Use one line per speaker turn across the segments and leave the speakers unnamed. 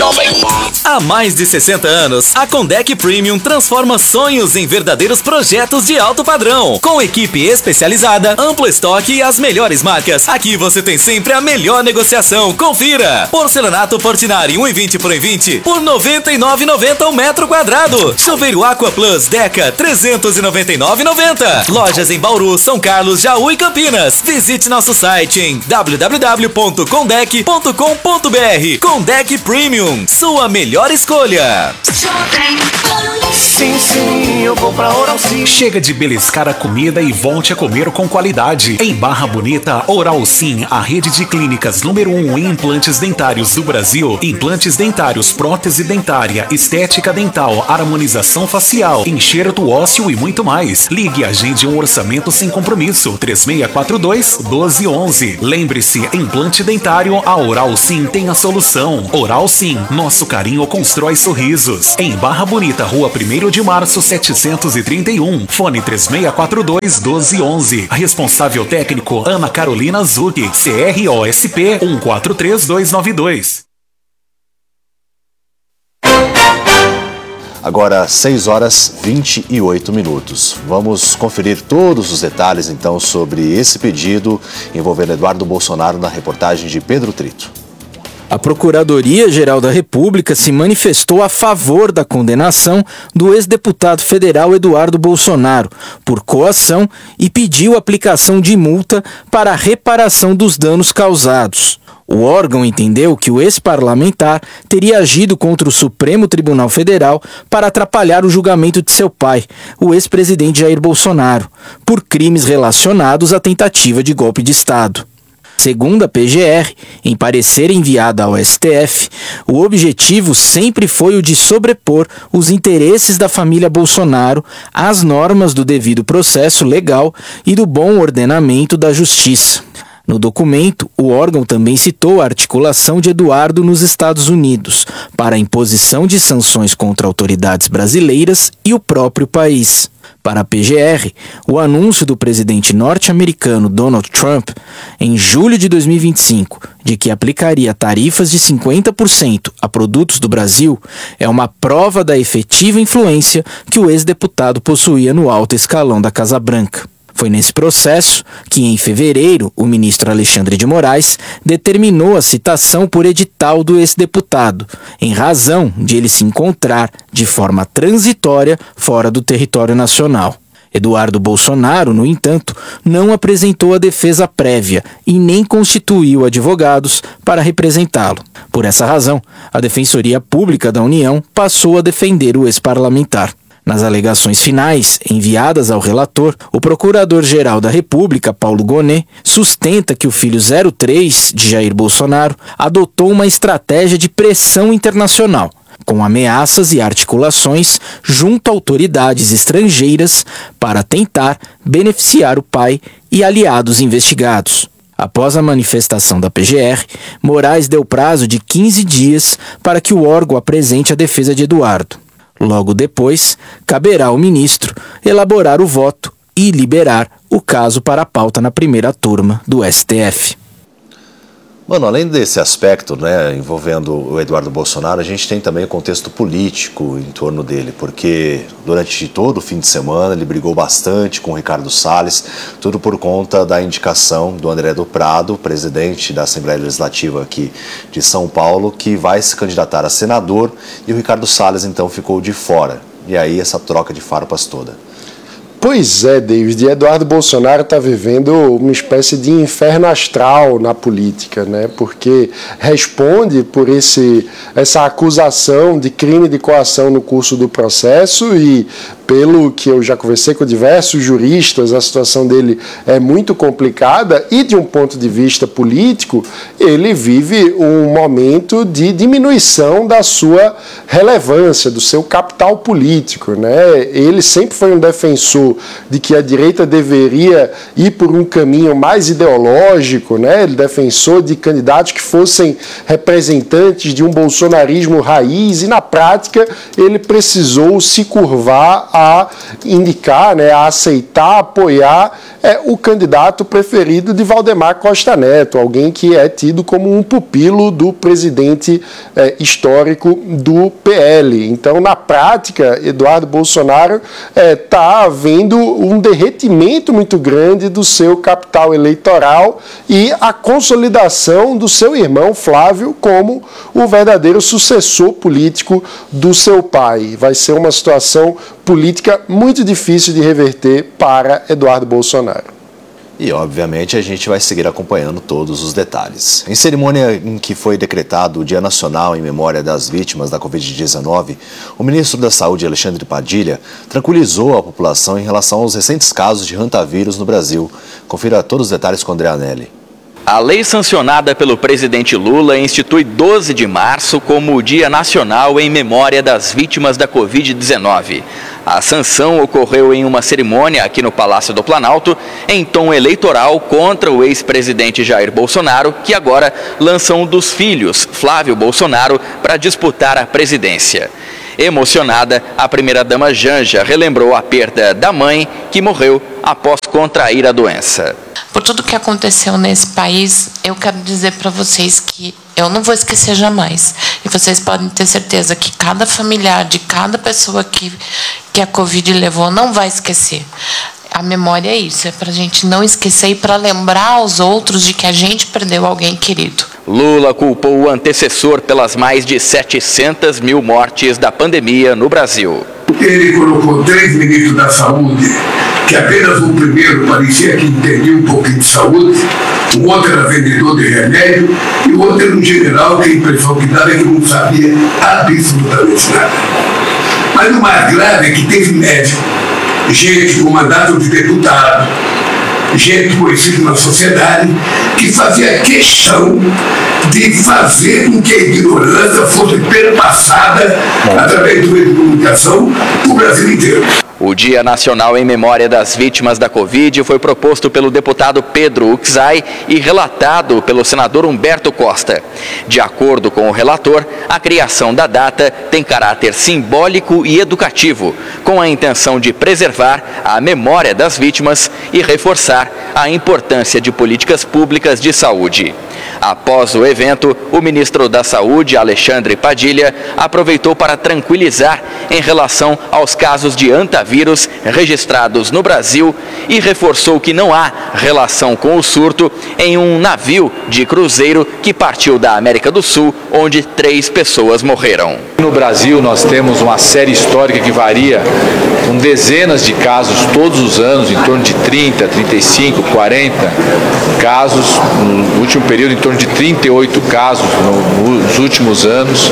Jovem Pan. Há mais de 60 anos, a Condec Premium transforma sonhos em verdadeiros projetos de alto padrão. Com equipe especializada, amplo estoque e as melhores marcas. Aqui você tem sempre a melhor negociação. Confira! Porcelanato Portinari 1,20 por 1,20 por R$ 99,90 o metro quadrado. Chuveiro Aqua Plus Deca 399,90. Lojas em Bauru, São Carlos, Jaú e Campinas. Visite nosso site em www.condec.com.br. Condec Premium, sua melhor escolha.
Sim, eu vou pra Oral Sim.
Chega de beliscar a comida e volte a comer com qualidade. Em Barra Bonita, Oral Sim, a rede de clínicas número 1 em implantes dentários do Brasil. Implantes dentários, prótese dentária, estética dental, harmonização facial, enxerto ósseo e muito mais. Ligue e agende um orçamento sem compromisso. 3642-1211. Lembre-se, implante dentário, a Oral Sim tem a solução. Oral Sim, nosso carinho constrói sorrisos. Em Barra Bonita, Rua 1º de Março, 731. Fone 3642-1211. Responsável técnico, Ana Carolina Zucchi. CROSP 143292.
Agora, 6h28. Vamos conferir todos os detalhes, então, sobre esse pedido envolvendo Eduardo Bolsonaro na reportagem de Pedro Trito.
A Procuradoria-Geral da República se manifestou a favor da condenação do ex-deputado federal Eduardo Bolsonaro por coação e pediu aplicação de multa para a reparação dos danos causados. O órgão entendeu que o ex-parlamentar teria agido contra o Supremo Tribunal Federal para atrapalhar o julgamento de seu pai, o ex-presidente Jair Bolsonaro, por crimes relacionados à tentativa de golpe de Estado. Segundo a PGR, em parecer enviado ao STF, o objetivo sempre foi o de sobrepor os interesses da família Bolsonaro às normas do devido processo legal e do bom ordenamento da justiça. No documento, o órgão também citou a articulação de Eduardo nos Estados Unidos para a imposição de sanções contra autoridades brasileiras e o próprio país. Para a PGR, o anúncio do presidente norte-americano Donald Trump, em julho de 2025, de que aplicaria tarifas de 50% a produtos do Brasil, é uma prova da efetiva influência que o ex-deputado possuía no alto escalão da Casa Branca. Foi nesse processo que, em fevereiro, o ministro Alexandre de Moraes determinou a citação por edital do ex-deputado, em razão de ele se encontrar de forma transitória fora do território nacional. Eduardo Bolsonaro, no entanto, não apresentou a defesa prévia e nem constituiu advogados para representá-lo. Por essa razão, a Defensoria Pública da União passou a defender o ex-parlamentar. Nas alegações finais, enviadas ao relator, o Procurador-Geral da República, Paulo Gonet, sustenta que o filho 03 de Jair Bolsonaro adotou uma estratégia de pressão internacional, com ameaças e articulações junto a autoridades estrangeiras para tentar beneficiar o pai e aliados investigados. Após a manifestação da PGR, Moraes deu prazo de 15 dias para que o órgão apresente a defesa de Eduardo. Logo depois, caberá ao ministro elaborar o voto e liberar o caso para a pauta na primeira turma do STF.
Mano, além desse aspecto, né, envolvendo o Eduardo Bolsonaro, a gente tem também o contexto político em torno dele, porque durante todo o fim de semana ele brigou bastante com o Ricardo Salles, tudo por conta da indicação do André do Prado, presidente da Assembleia Legislativa aqui de São Paulo, que vai se candidatar a senador, e o Ricardo Salles então ficou de fora. E aí essa troca de farpas toda.
Pois é, David, Eduardo Bolsonaro está vivendo uma espécie de inferno astral na política, né? Porque responde por essa acusação de crime de coação no curso do processo e, pelo que eu já conversei com diversos juristas, a situação dele é muito complicada e, de um ponto de vista político, ele vive um momento de diminuição da sua relevância, do seu capital político, né? Ele sempre foi um defensor de que a direita deveria ir por um caminho mais ideológico, né? Ele defensor de candidatos que fossem representantes de um bolsonarismo raiz e, na prática, ele precisou se curvar a indicar, né, a aceitar, apoiar o candidato preferido de Valdemar Costa Neto, alguém que é tido como um pupilo do presidente histórico do PL. Então, na prática, Eduardo Bolsonaro está havendo um derretimento muito grande do seu capital eleitoral e a consolidação do seu irmão Flávio como o verdadeiro sucessor político do seu pai. Vai ser uma situação política muito difícil de reverter para Eduardo Bolsonaro.
E, obviamente, a gente vai seguir acompanhando todos os detalhes. Em cerimônia em que foi decretado o Dia Nacional em memória das vítimas da Covid-19, o ministro da Saúde, Alexandre Padilha, tranquilizou a população em relação aos recentes casos de hantavírus no Brasil. Confira todos os detalhes com André Anelli.
A lei sancionada pelo presidente Lula institui 12 de março como o Dia Nacional em memória das vítimas da Covid-19. A sanção ocorreu em uma cerimônia aqui no Palácio do Planalto, em tom eleitoral contra o ex-presidente Jair Bolsonaro, que agora lança um dos filhos, Flávio Bolsonaro, para disputar a presidência. Emocionada, a primeira-dama Janja relembrou a perda da mãe, que morreu após contrair a doença.
Por tudo que aconteceu nesse país, eu quero dizer para vocês que eu não vou esquecer jamais. E vocês podem ter certeza que cada familiar de cada pessoa que a Covid levou não vai esquecer. A memória é isso, é para a gente não esquecer e para lembrar aos outros de que a gente perdeu alguém querido.
Lula culpou o antecessor pelas mais de 700 mil mortes da pandemia no Brasil.
Ele colocou 3 ministros da saúde, que apenas o primeiro parecia que entendia um pouquinho de saúde, o outro era vendedor de remédio e o outro era um general que a impressão que dava é que não sabia absolutamente nada. Mas o mais grave é que teve médico, gente com mandato de deputado, gente conhecida na sociedade, que fazia questão de fazer com que a ignorância fosse perpassada através do meio de comunicação do Brasil inteiro.
O Dia Nacional em Memória das Vítimas da Covid foi proposto pelo deputado Pedro Uczai e relatado pelo senador Humberto Costa. De acordo com o relator, a criação da data tem caráter simbólico e educativo, com a intenção de preservar a memória das vítimas e reforçar a importância de políticas públicas de saúde. Após o evento, o ministro da Saúde, Alexandre Padilha, aproveitou para tranquilizar em relação aos casos de hantavírus registrados no Brasil e reforçou que não há relação com o surto em um navio de cruzeiro que partiu da América do Sul, onde 3 pessoas morreram.
No Brasil, nós temos uma série histórica que varia com dezenas de casos todos os anos, em torno de 30, 35, 40 casos, no último período em torno de 38 casos nos últimos anos.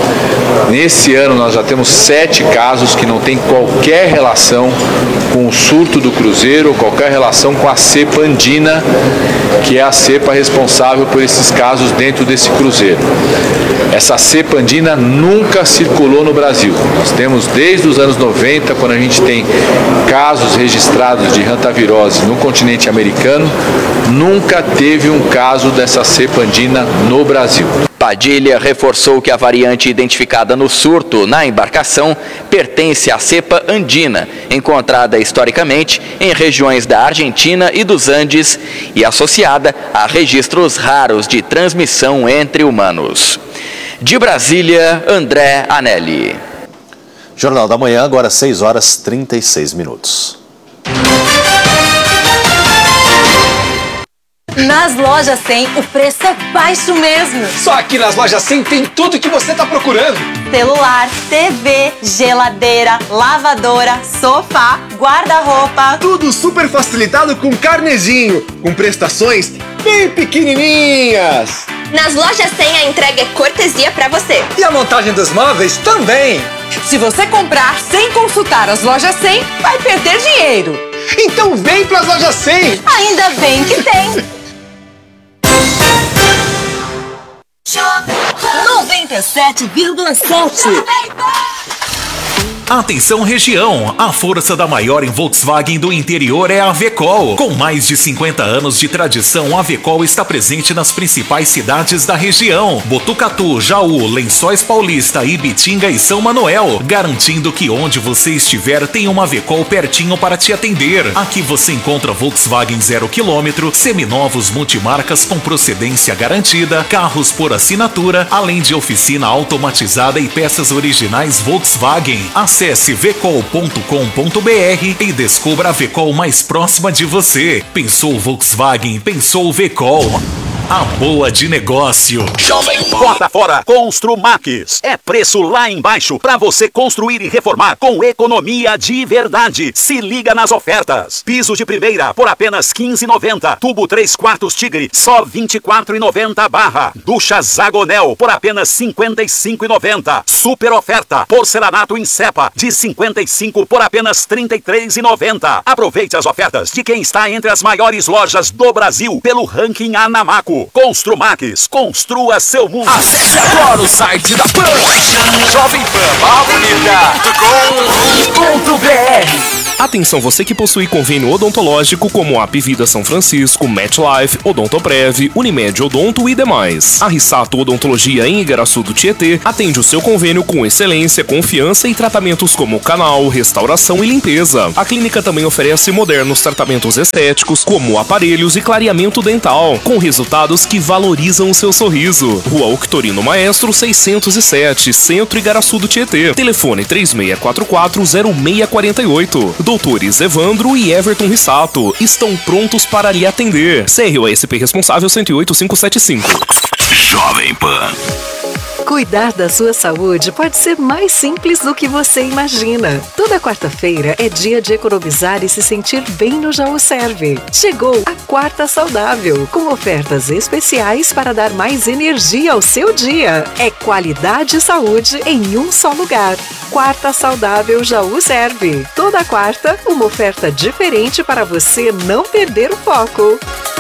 Nesse ano nós já temos 7 casos que não têm qualquer relação com o surto do cruzeiro, qualquer relação com a cepa andina, que é a cepa responsável por esses casos dentro desse cruzeiro. Essa cepa andina nunca circulou no Brasil. Nós temos desde os anos 90, quando a gente tem casos registrados de hantavirose no continente americano, nunca teve um caso dessa cepa andina no Brasil.
Padilha reforçou que a variante identificada no surto na embarcação pertence à cepa andina, encontrada historicamente em regiões da Argentina e dos Andes e associada a registros raros de transmissão entre humanos. De Brasília, André Anelli.
Jornal da Manhã, agora 6h36.
Nas lojas 100, o preço é baixo mesmo.
Só aqui nas lojas 100 tem tudo que você está procurando.
Celular, TV, geladeira, lavadora, sofá, guarda-roupa.
Tudo super facilitado com carnezinho, com prestações bem pequenininhas.
Nas lojas 100 a entrega é cortesia para você.
E a montagem dos móveis também.
Se você comprar sem consultar as lojas 100, vai perder dinheiro.
Então vem para as lojas 100.
Ainda bem que tem. 97,7.
Atenção região, a força da maior em Volkswagen do interior é a Vecol. Com mais de 50 anos de tradição, a Vecol está presente nas principais cidades da região: Botucatu, Jaú, Lençóis Paulista, Ibitinga e São Manuel, garantindo que onde você estiver tem uma Vecol pertinho para te atender. Aqui você encontra Volkswagen 0 km, seminovos multimarcas com procedência garantida, carros por assinatura, além de oficina automatizada e peças originais Volkswagen. Acesse vecol.com.br e descubra a Vecol mais próxima de você. Pensou Volkswagen, pensou Vecol. A boa de negócio.
Jovem Bota fora Construmax. É preço lá embaixo para você construir e reformar com economia de verdade. Se liga nas ofertas. Piso de primeira por apenas R$ 15,90. Tubo 3/4 Tigre só R$ 24,90 barra. Ducha Zagonel por apenas R$ 55,90. Super oferta. Porcelanato em cepa de 55 por apenas R$ 33,90. Aproveite as ofertas de quem está entre as maiores lojas do Brasil pelo ranking Anamaco. Construmax, construa seu mundo.
Acesse agora o site da PAN, jovempan.com.br. Atenção você que possui convênio odontológico como a Vida São Francisco, MetLife, Odontoprev, Unimed Odonto e demais. A Rissato Odontologia em Igaraçu do Tietê atende o seu convênio com excelência, confiança e tratamentos como canal, restauração e limpeza. A clínica também oferece modernos tratamentos estéticos como aparelhos e clareamento dental, com resultados que valorizam o seu sorriso. Rua Octorino Maestro 607, Centro Igaraçu do Tietê. Telefone 3644-0648. Doutores Evandro e Everton Rissato estão prontos para lhe atender. CROSP responsável 108575.
Jovem Pan.
Cuidar da sua saúde pode ser mais simples do que você imagina. Toda quarta-feira é dia de economizar e se sentir bem no Jaú Serve. Chegou a Quarta Saudável, com ofertas especiais para dar mais energia ao seu dia. É qualidade e saúde em um só lugar. Quarta Saudável Jaú Serve. Toda quarta, uma oferta diferente para você não perder o foco.